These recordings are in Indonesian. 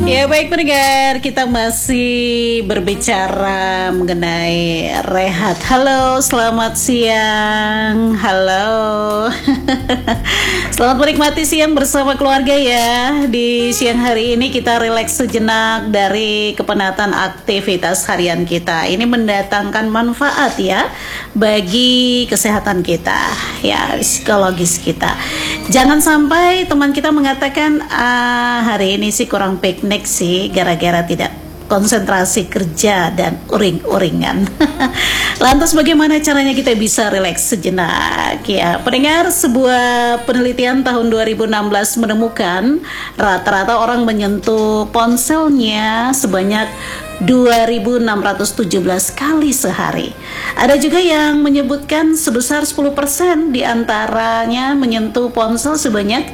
Ya baik pendengar, kita masih berbicara mengenai rehat. Halo, selamat siang. Halo. Selamat menikmati siang bersama keluarga ya. Di siang hari ini kita rileks sejenak dari kepenatan aktivitas harian kita. Ini mendatangkan manfaat ya bagi kesehatan kita, ya psikologis kita. Jangan sampai teman kita mengatakan hari ini sih kurang piknik sih gara-gara tidak konsentrasi kerja dan uring-uringan. Lantas bagaimana caranya kita bisa rileks sejenak ya? Pendengar, sebuah penelitian tahun 2016 menemukan rata-rata orang menyentuh ponselnya sebanyak 2.617 kali sehari. Ada juga yang menyebutkan sebesar 10% diantaranya menyentuh ponsel sebanyak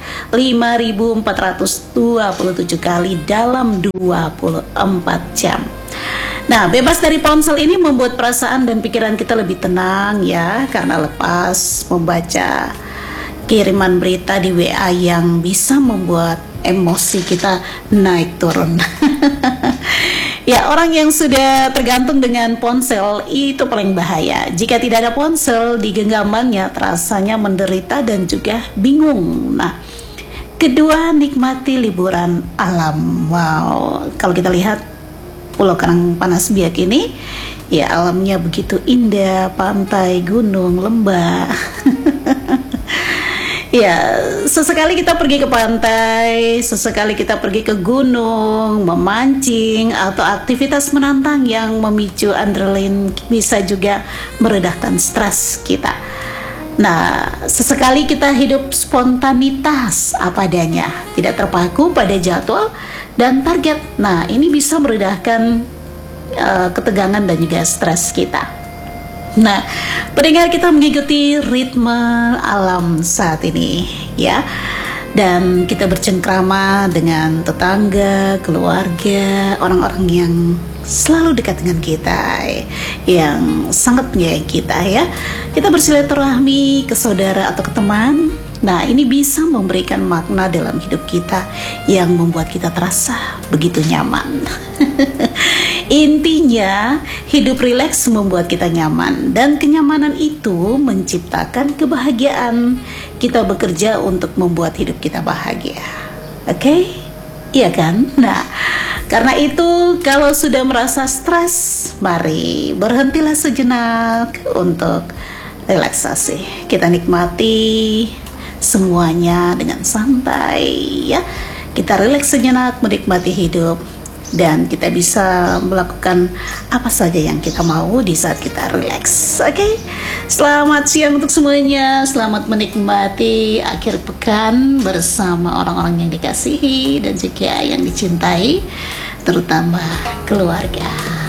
5.427 kali dalam 24 jam. Nah, bebas dari ponsel ini membuat perasaan dan pikiran kita lebih tenang ya, karena lepas membaca kiriman berita di WA yang bisa membuat emosi kita naik turun. Ya, orang yang sudah tergantung dengan ponsel itu paling bahaya. Jika tidak ada ponsel di genggamannya, rasanya menderita dan juga bingung. Nah, kedua, nikmati liburan alam. Wow, kalau kita lihat Pulau Karangpanas Biak ini, ya alamnya begitu indah, pantai, gunung, lembah. Ya, sesekali kita pergi ke pantai, sesekali kita pergi ke gunung, memancing, atau aktivitas menantang yang memicu adrenalin bisa juga meredahkan stres kita. Nah, sesekali kita hidup spontanitas apa adanya, tidak terpaku pada jadwal dan target. Nah, ini bisa meredahkan ketegangan dan juga stres kita. Nah, pendengar, kita mengikuti ritme alam saat ini ya, dan kita bercengkrama dengan tetangga, keluarga, orang-orang yang selalu dekat dengan kita, yang sangat menyayangi kita ya. Kita bersilaturahmi ke saudara atau ke teman. Nah, ini bisa memberikan makna dalam hidup kita yang membuat kita terasa begitu nyaman. Intinya, hidup rileks membuat kita nyaman, dan kenyamanan itu menciptakan kebahagiaan. Kita bekerja untuk membuat hidup kita bahagia. Oke? Iya kan? Nah, karena itu kalau sudah merasa stres, mari berhentilah sejenak untuk relaksasi. Kita nikmati semuanya dengan santai ya. Kita rileks sejenak, menikmati hidup, dan kita bisa melakukan apa saja yang kita mau di saat kita rileks. Oke? Selamat siang untuk semuanya. Selamat menikmati akhir pekan bersama orang-orang yang dikasihi dan juga yang dicintai, terutama keluarga.